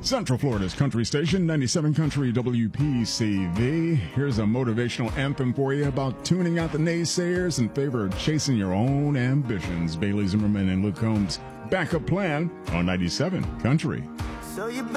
Central Florida's country station, 97 Country WPCV. Here's a motivational anthem for you about tuning out the naysayers in favor of chasing your own ambitions. Bailey Zimmerman and Luke Combs' backup plan on 97 Country.